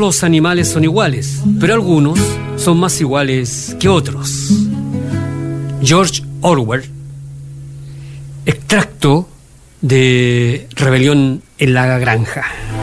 los animales son iguales, pero algunos son más iguales que otros. George Orwell. Extracto de Rebelión en la Granja.